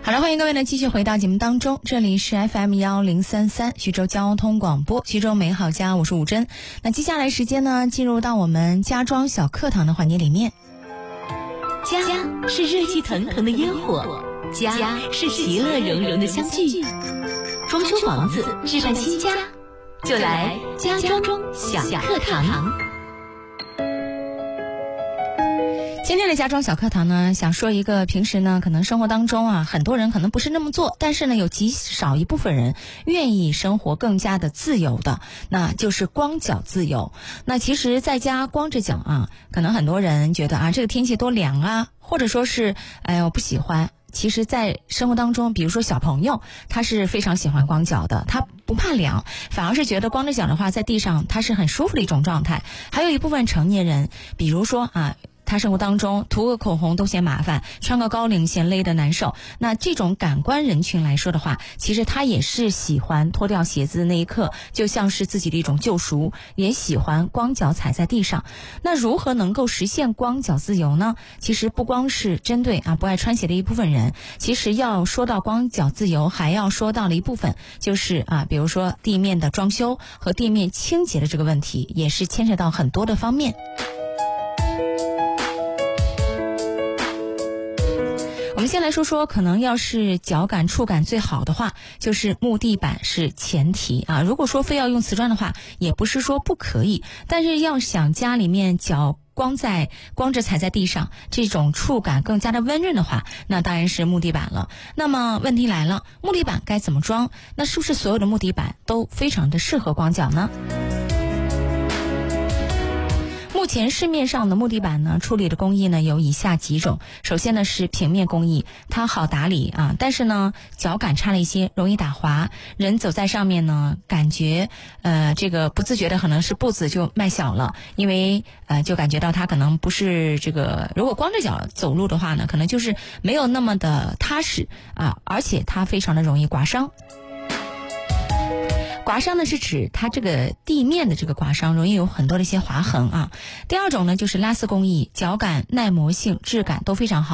好了，欢迎各位呢继续回到节目当中，这里是 FM1033 徐州交通广播，徐州美好家，我是武珍。那接下来时间呢，进入到我们家装小课堂的环节里面。 家是热气腾腾的烟火，家是其乐融融的相聚。装修房子，置办新家，就来家装小课堂。 今天的家装小课堂呢，想说一个平时呢可能生活当中啊，很多人可能不是那么做，但是呢有极少一部分人愿意生活更加的自由的，那就是光脚自由。那其实在家光着脚啊，可能很多人觉得啊这个天气多凉啊，或者说是我不喜欢。其实在生活当中，比如说小朋友他是非常喜欢光脚的，他不怕凉，反而是觉得光着脚的话在地上他是很舒服的一种状态。还有一部分成年人，比如说啊他生活当中涂个口红都嫌麻烦，穿个高领嫌勒得难受，那这种感官人群来说的话，其实他也是喜欢脱掉鞋子的那一刻就像是自己的一种救赎，也喜欢光脚踩在地上。那如何能够实现光脚自由呢？其实不光是针对不爱穿鞋的一部分人，其实要说到光脚自由，还要说到了一部分就是比如说地面的装修和地面清洁的这个问题，也是牵扯到很多的方面。我们先来说说，可能要是脚感触感最好的话，就是木地板是前提啊。如果说非要用瓷砖的话，也不是说不可以，但是要想家里面脚光着踩在地上，这种触感更加的温润的话，那当然是木地板了。那么问题来了，木地板该怎么装？那是不是所有的木地板都非常的适合光脚呢？目前市面上的木地板呢，处理的工艺呢有以下几种。首先呢是平面工艺，它好打理啊，但是呢脚感差了一些，容易打滑，人走在上面呢感觉这个不自觉的可能是步子就迈小了，因为就感觉到它可能不是这个，如果光着脚走路的话呢，可能就是没有那么的踏实啊，而且它非常的容易刮伤。刮伤呢是指它这个地面的这个刮伤容易有很多的一些划痕啊。第二种呢就是拉丝工艺，脚感、耐磨性、质感都非常好。